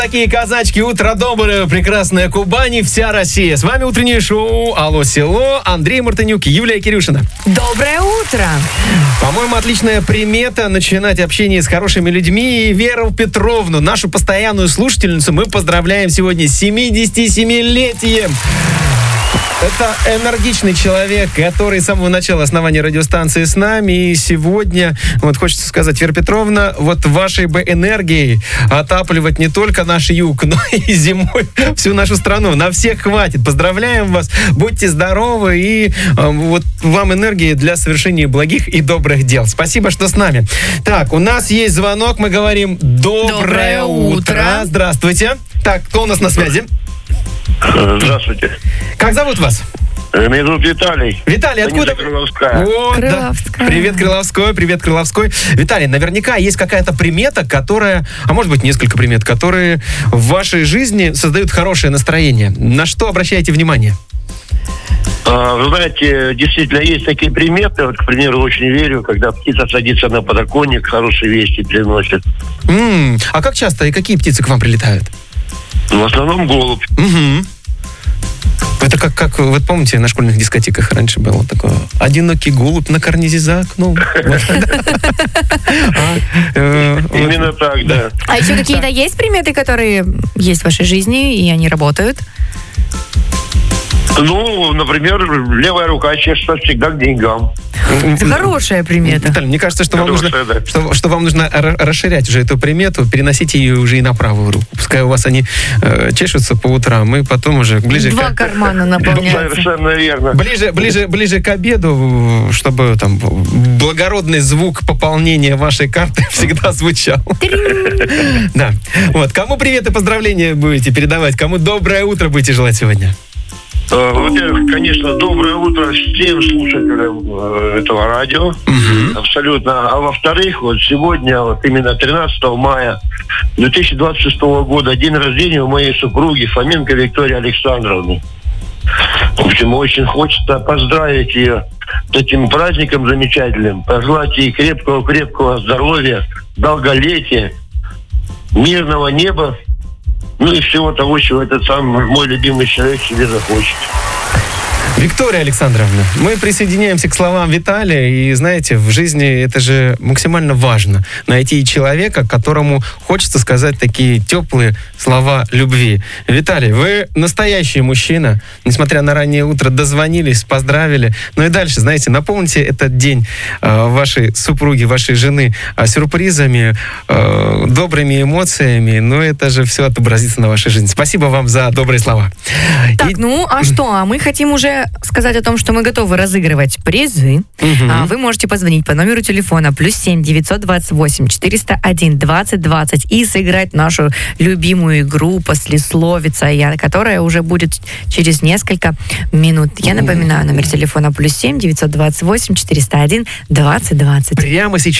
Такие казачки, утро доброе, прекрасная Кубань и вся Россия. С вами утреннее шоу «Алло, село», Андрей Мартынюк, Юлия Кирюшина. Доброе утро! По-моему, отличная примета начинать общение с хорошими людьми. И Веру Петровну, нашу постоянную слушательницу, мы поздравляем сегодня с 77-летием. Это энергичный человек, который с самого начала основания радиостанции с нами. И сегодня, вот хочется сказать, Вера Петровна, вот вашей бы энергией отапливать не только наш юг, но и зимой всю нашу страну. На всех хватит. Поздравляем вас, будьте здоровы и вот вам энергии для совершения благих и добрых дел. Спасибо, что с нами. Так, у нас есть звонок, мы говорим «Доброе утро». Здравствуйте. Так, кто у нас на связи? Здравствуйте. Как зовут вас? Меня зовут Виталий. Виталий, откуда? Крыловская. О, Крыловская. Да. Привет, Крыловской. Виталий, наверняка есть какая-то примета, которая, а может быть несколько примет, которые в вашей жизни создают хорошее настроение. На что обращаете внимание? Вы знаете, действительно есть такие приметы. Вот, к примеру, очень верю, когда птица садится на подоконник, хорошие вести приносит. А как часто и какие птицы к вам прилетают? В основном голубь. Угу. Это как вот помните, на школьных дискотеках раньше было такое: одинокий голубь на карнизе за окном. Именно так, да. А еще какие-то есть приметы, которые есть в вашей жизни, и они работают? Ну, например, левая рука чешется всегда к деньгам. Это хорошая примета. Виталий, мне кажется, что Хорошая, вам нужно расширять уже эту примету, переносить ее уже и на правую руку. Пускай у вас они чешутся по утрам, и потом уже ближе Два кармана наполняются. Совершенно верно. ближе к обеду, чтобы там благородный звук пополнения вашей карты всегда звучал. Да. Вот. Кому привет и поздравления будете передавать? Кому доброе утро будете желать сегодня? Во-первых, конечно, доброе утро всем слушателям этого радио. Абсолютно. А во-вторых, вот сегодня, вот именно 13 мая 2026 года, день рождения у моей супруги Фоменко Виктории Александровны. В общем, очень хочется поздравить ее с этим праздником замечательным, пожелать ей крепкого здоровья, долголетия, мирного неба. Ну и всего того, чего этот самый мой любимый человек себе захочет. Виктория Александровна, мы присоединяемся к словам Виталия, и знаете, в жизни это же максимально важно. Найти человека, которому хочется сказать такие теплые слова любви. Виталий, вы настоящий мужчина, несмотря на раннее утро, дозвонились, поздравили. Ну и дальше, знаете, наполните этот день вашей супруги, вашей жены сюрпризами, добрыми эмоциями, но это же все отобразится на вашей жизни. Спасибо вам за добрые слова. Так, ну, а что? А мы хотим уже сказать о том, что мы готовы разыгрывать призы. Вы можете позвонить по номеру телефона +7 928 401 20 20 и сыграть нашу любимую игру «Послесловица», которая уже будет через несколько минут. Я напоминаю, номер телефона +7 928 401 20 20. Прямо сейчас